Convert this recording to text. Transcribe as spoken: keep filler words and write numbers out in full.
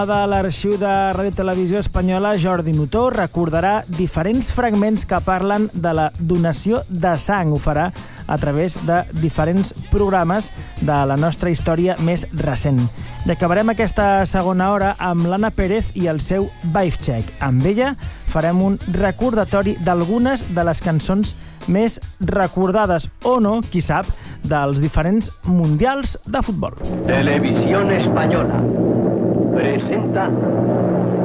De l'arxiu de Ràdio Televisió Espanyola, Jordi Notó recordarà diferents fragments que parlen de la donació de sang. Ho farà a través de diferents programes de la nostra història més recent. I acabarem aquesta segona hora amb l'Anna Pérez i el seu Vibe Check. Amb ella farem un recordatori d'algunes de les cançons més recordades, o no, qui sap, dels diferents mundials de futbol. Televisión Española presenta